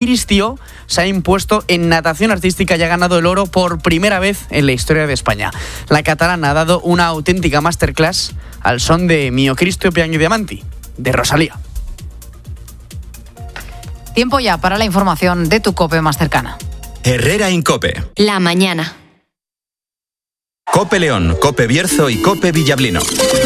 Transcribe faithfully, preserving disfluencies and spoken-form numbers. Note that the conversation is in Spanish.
Cristió se ha impuesto en natación artística y ha ganado el oro por primera vez en la historia de España. La catalana ha dado una auténtica masterclass al son de Mio Cristo Piano Diamanti, de Rosalía. Tiempo ya para la información de tu COPE más cercana. Herrera Incope. La mañana. COPE León, COPE Bierzo y COPE Villablino.